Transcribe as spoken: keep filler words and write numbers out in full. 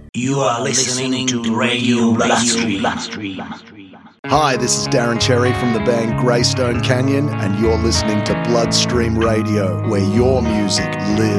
You are listening to Radio Bloodstream. Hi, this is Darren Cherry from the band Greystone Canyon, and you're listening to Bloodstream Radio, where your music lives.